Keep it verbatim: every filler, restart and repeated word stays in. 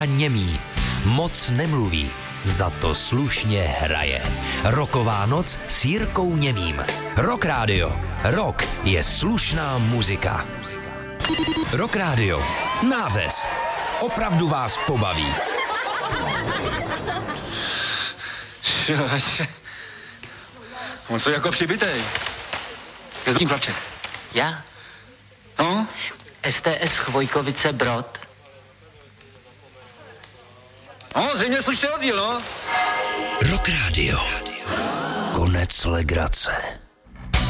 Němý, moc nemluví, za to slušně hraje. Roková noc s Jirkou Němým. Rock Radio. Rock je slušná muzika. Rock Radio. Nářez. Opravdu vás pobaví. On co jako přibitej. Kde s tím plače? Já? No? S T S Chvojkovice Brod. No, zřejmě slušný oddíl, no. Rock Radio. Konec legrace.